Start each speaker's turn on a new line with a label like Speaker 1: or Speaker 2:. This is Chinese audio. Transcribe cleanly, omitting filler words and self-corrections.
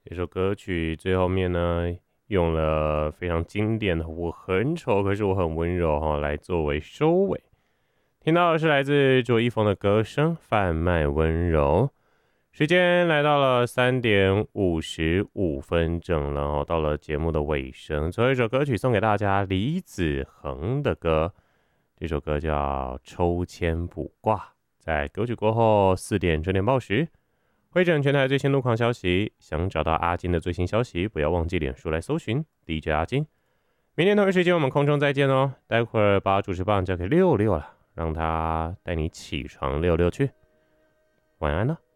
Speaker 1: 这首歌曲最后面呢，用了非常经典的“我很丑，可是我很温柔”来作为收尾。听到的是来自卓一峰的歌声，贩卖温柔。时间来到了3:55整了到了节目的尾声，最后一首歌曲送给大家，李子恒的歌，这首歌叫《抽签卜卦》。在歌曲过后4点整点报时，会诊全台最新路况消息。想找到阿金的最新消息，不要忘记脸书来搜寻 DJ 阿金。明天同一时间我们空中再见哦。待会儿把主持棒交给六六了，让他带你起床溜溜去。晚安了。